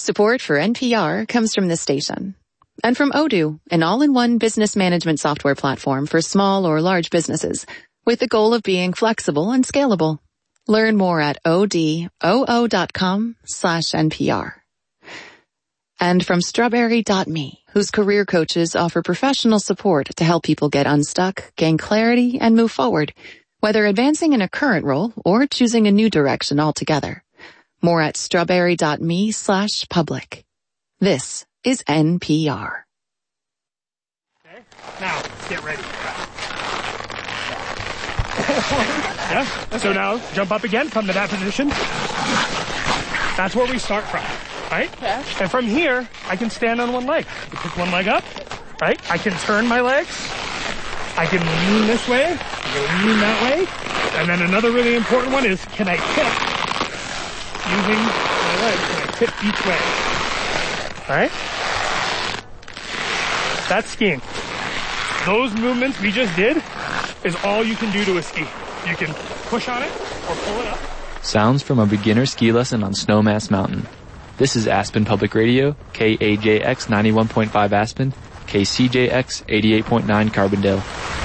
Support for NPR comes from this station. And from Odoo, an all-in-one business management software platform for small or large businesses, with the goal of being flexible and scalable. Learn more at odoo.com/NPR. And from Strawberry.me, whose career coaches offer professional support to help people get unstuck, gain clarity, and move forward, whether advancing in a current role or choosing a new direction altogether. More at strawberry.me/public. This is NPR. Okay, now let's get ready. Yeah. So now jump up again, come to that position. That's where we start from, right? Okay. And from here, I can stand on one leg. You pick one leg up, right? I can turn my legs. I can lean this way. I can lean that way. And then another really important one is, can I tip using my legs? Can I tip each way? All right? That's skiing. Those movements we just did is all you can do to a ski. You can push on it or pull it up. Sounds from a beginner ski lesson on Snowmass Mountain. This is Aspen Public Radio, KAJX 91.5 Aspen, KCJX 88.9 Carbondale.